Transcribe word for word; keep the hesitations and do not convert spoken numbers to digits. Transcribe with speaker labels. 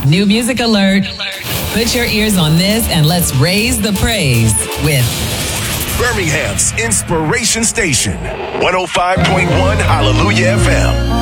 Speaker 1: New music alert. Put your ears on this and let's raise the praise with
Speaker 2: Birmingham's Inspiration Station, one oh five point one Hallelujah F M.